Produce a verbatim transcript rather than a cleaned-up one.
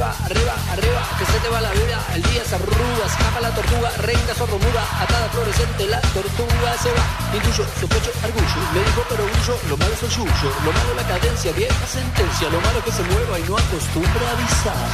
arriba, arriba, arriba, que se te va la vida, el día se arruga, escapa la tortuga, reina sordomuda, atada fluorescente, la tortuga se va. Intuyo, sospecho, argullo, me dijo pero huyo, lo malo es el yuyo, lo malo la cadencia, vieja sentencia, lo malo es que se mueva y no acostumbra a avisar.